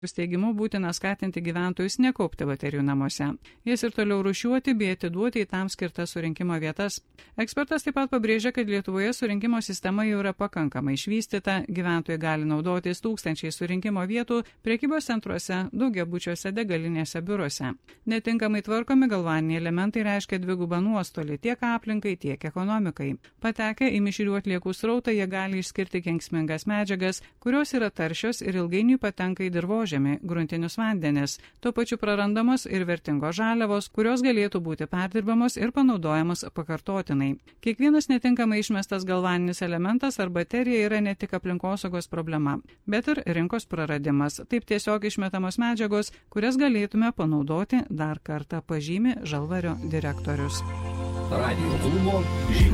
Teigimu būtina skatinti gyventojus nekaupti baterijų namuose, jas ir toliau rūšiuoti bei atiduoti į tam skirtas surinkimo vietas. Ekspertas taip pat pabrėžia, kad Lietuvoje surinkimo sistema jau yra pakankamai išvystyta, gyventojai gali naudotis tūkstančiai surinkimo vietų prekybos centruose, daugiabučiuose, degalinėse, biuruose. Netinkamai tvarkomi galvaniniai elementai reiškia dvigubą nuostolį tiek aplinkai, tiek ekonomikai. Patekę į mišrių atliekų srautą jie gali išskirti kenksmingas medžiagas, kurios yra taršios ir ilgainiui patenka į dirvožemį, gruntinius vandenis. Tuo pačiu prarandamos ir vertingos žaliavos, kurios galėtų būti perdirbamos ir panaudojamos pakartotinai. Kiekvienas netinkamai išmestas galvaninis elementas ar baterija yra ne tik aplinkosaugos problema, bet ir rinkos praradimas. Taip tiesiog išmetamos medžiagos, kurias galėtume panaudoti dar kartą, pažymi Žalvario direktorius. Radio klubo